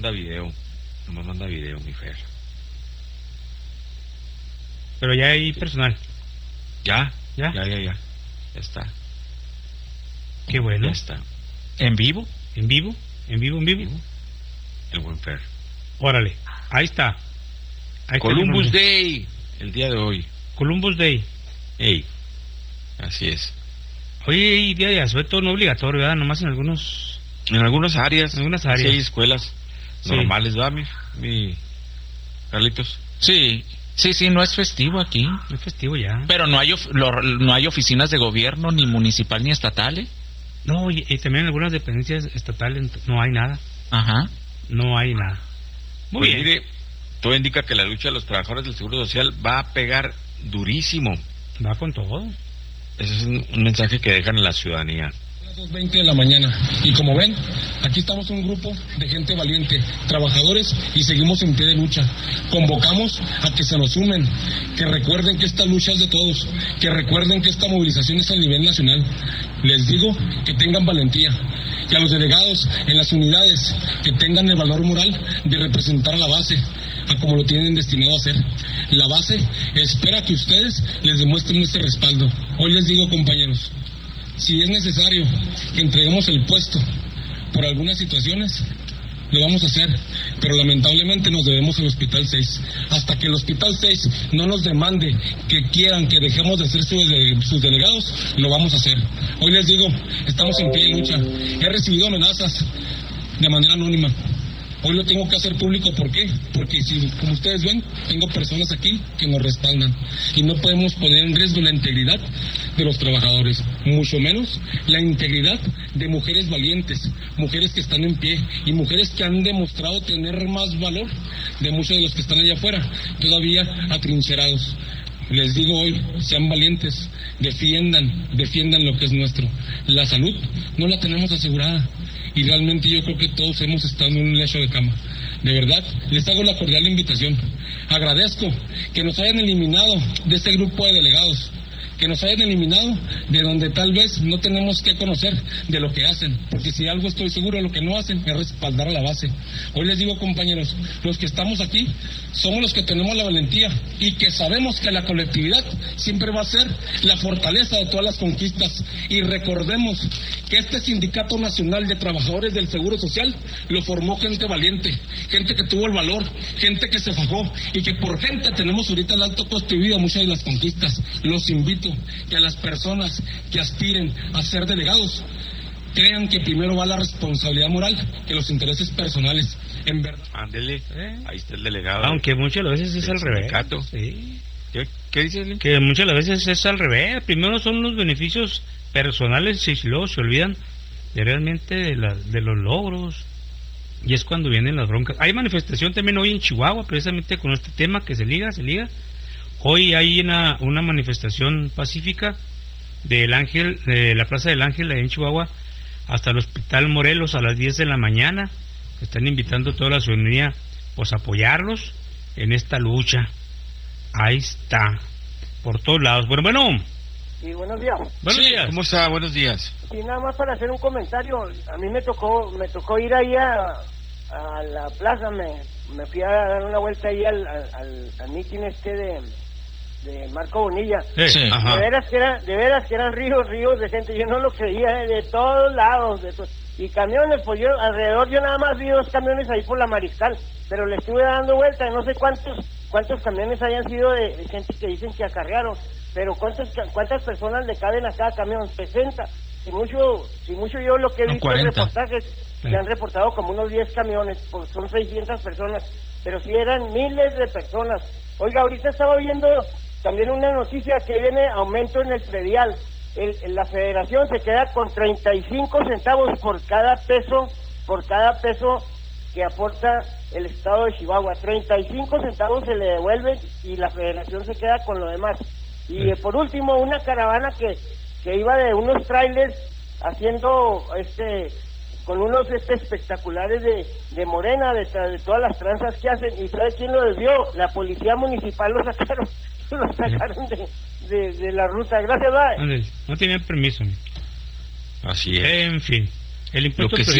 manda video, mi Fer. Pero ya hay personal. Ya ¿Ya? Ya está. Qué bueno. Ya está. ¿En vivo? ¿En vivo? El buen Fer. Órale, ahí está. Columbus Day, el día de hoy. Columbus Day. Ey, así es. Hoy hay día de asueto no obligatorio, ¿verdad? Nomás en algunas áreas. Sí hay escuelas normales, ¿verdad, mi Carlitos? Sí, no es festivo aquí. No es festivo ya. Pero no hay oficinas de gobierno, ni municipal ni estatales. No, y también en algunas dependencias estatales no hay nada. Ajá. No hay nada. Muy bien. Mire, todo indica que la lucha de los trabajadores del Seguro Social va a pegar durísimo. Va con todo. Ese es un mensaje que dejan a la ciudadanía. Las 2:20 de la mañana. Y como ven, aquí estamos un grupo de gente valiente, trabajadores, y seguimos en pie de lucha. Convocamos a que se nos sumen, que recuerden que esta lucha es de todos, que recuerden que esta movilización es a nivel nacional. Les digo que tengan valentía, y a los delegados en las unidades que tengan el valor moral de representar a la base, a como lo tienen destinado a hacer. La base espera que ustedes les demuestren ese respaldo. Hoy les digo, compañeros, si es necesario que entreguemos el puesto por algunas situaciones, lo vamos a hacer, pero lamentablemente nos debemos al Hospital 6. Hasta que el Hospital 6 no nos demande que quieran que dejemos de ser sus delegados, lo vamos a hacer. Hoy les digo, estamos en pie de lucha. He recibido amenazas de manera anónima. Hoy lo tengo que hacer público, ¿por qué? Porque como ustedes ven, tengo personas aquí que nos respaldan y no podemos poner en riesgo la integridad de los trabajadores, mucho menos la integridad de mujeres valientes, mujeres que están en pie y mujeres que han demostrado tener más valor de muchos de los que están allá afuera, todavía atrincherados. Les digo hoy, sean valientes, defiendan lo que es nuestro. La salud no la tenemos asegurada. Y realmente yo creo que todos hemos estado en un lecho de cama. De verdad, les hago la cordial invitación. Agradezco que nos hayan eliminado de este grupo de delegados, que nos hayan eliminado de donde tal vez no tenemos que conocer de lo que hacen, porque si algo estoy seguro de lo que no hacen es respaldar a la base. Hoy les digo, compañeros, los que estamos aquí somos los que tenemos la valentía y que sabemos que la colectividad siempre va a ser la fortaleza de todas las conquistas. Y recordemos que este Sindicato Nacional de Trabajadores del Seguro Social lo formó gente valiente, gente que tuvo el valor, gente que se fajó, y que por gente tenemos ahorita el alto costo de vida muchas de las conquistas. Los invito que a las personas que aspiren a ser delegados crean que primero va la responsabilidad moral que los intereses personales. En verdad. Ándele, ahí está el delegado. Aunque muchas veces es al revés. Sí. ¿Qué dice él? Que muchas veces es al revés. Primero son los beneficios personales y luego se olvidan realmente de los logros. Y es cuando vienen las broncas. Hay manifestación también hoy en Chihuahua, precisamente con este tema que se liga. Hoy hay una manifestación pacífica del Ángel, de la Plaza del Ángel en Chihuahua hasta el Hospital Morelos a las 10 de la mañana. Están invitando a toda la ciudadanía pues a apoyarlos en esta lucha. Ahí está, por todos lados. Bueno. Sí, buenos días. Buenos días. ¿Cómo está? Buenos días. Sí, nada más para hacer un comentario. A mí me tocó ir ahí a la plaza, me fui a dar una vuelta ahí al mitin de Marco Bonilla. Sí. Ajá. De veras que eran ríos de gente. Yo no lo creía, de todos lados. Y camiones, pues yo nada más vi 2 camiones ahí por la Mariscal, pero le estuve dando vuelta, no sé cuántos camiones hayan sido de gente que dicen que acarrearon, pero cuántas personas le caben a cada camión. 60. Si mucho yo lo que he visto en reportajes, le han reportado como unos 10 camiones, pues son 600 personas, pero sí eran miles de personas. Oiga, ahorita estaba viendo también una noticia que viene aumento en el predial. La federación se queda con 35 centavos por cada peso que aporta el estado de Chihuahua. 35 centavos se le devuelven y la federación se queda con lo demás. Y por último, una caravana que iba de unos trailers haciendo con unos espectaculares de Morena, de todas las tranzas que hacen. ¿Y sabe quién lo desvió? La policía municipal lo sacaron de la ruta. Gracias, bye. No tenían permiso. Así es. En fin, el impuesto